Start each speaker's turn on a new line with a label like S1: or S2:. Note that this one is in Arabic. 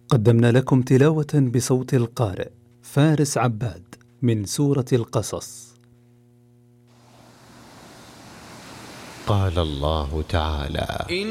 S1: قدمنا لكم تلاوة بصوت القارئ فارس عباد من سورة القصص.
S2: قال الله تعالى: